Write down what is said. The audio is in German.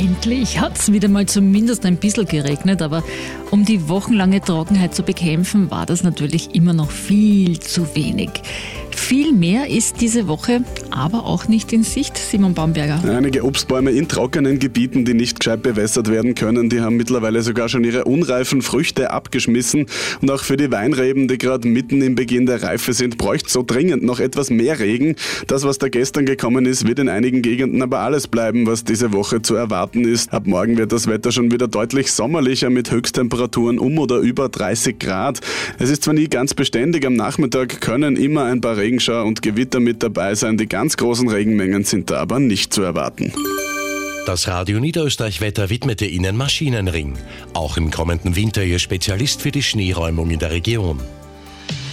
Endlich hat es wieder mal zumindest ein bisschen geregnet, aber um die wochenlange Trockenheit zu bekämpfen, war das natürlich immer noch viel zu wenig. Viel mehr ist diese Woche aber auch nicht in Sicht, Simon Baumberger. Einige Obstbäume in trockenen Gebieten, die nicht gescheit bewässert werden können, die haben mittlerweile sogar schon ihre unreifen Früchte abgeschmissen. Und auch für die Weinreben, die gerade mitten im Beginn der Reife sind, bräuchte so dringend noch etwas mehr Regen. Das, was da gestern gekommen ist, wird in einigen Gegenden aber alles bleiben, was diese Woche zu erwarten ist. Ab morgen wird das Wetter schon wieder deutlich sommerlicher mit Höchsttemperaturen um oder über 30 Grad. Es ist zwar nie ganz beständig, am Nachmittag können immer ein paar Regenschauer und Gewitter mit dabei sein. Die ganz großen Regenmengen sind da aber nicht zu erwarten. Das Radio Niederösterreich-Wetter widmete Ihnen Maschinenring. Auch im kommenden Winter Ihr Spezialist für die Schneeräumung in der Region.